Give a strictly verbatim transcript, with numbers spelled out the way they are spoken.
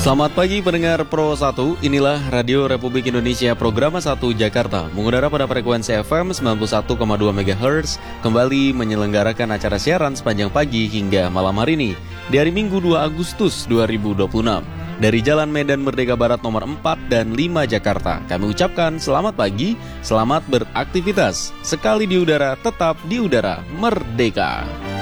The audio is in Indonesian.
Selamat pagi pendengar Pro satu, inilah Radio Republik Indonesia Programa satu Jakarta, mengudara pada frekuensi F M sembilan puluh satu koma dua megahertz, kembali menyelenggarakan acara siaran sepanjang pagi hingga malam hari ini, di hari Minggu dua Agustus dua ribu dua puluh enam. Dari Jalan Medan Merdeka Barat nomor empat dan lima Jakarta, kami ucapkan selamat pagi, selamat beraktivitas, sekali di udara, tetap di udara, merdeka.